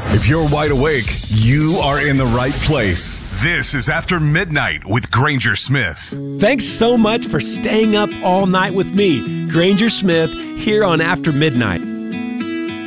If you're wide awake, you are in the right place. This is After Midnight with Granger Smith. Thanks so much for staying up all night with me, Granger Smith, here on After Midnight.